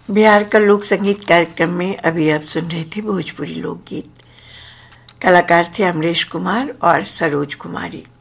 बिहार का लोक संगीत कार्यक्रम में अभी आप सुन रहे थे भोजपुरी लोकगीत। कलाकार थे अमरेश कुमार और सरोज कुमारी।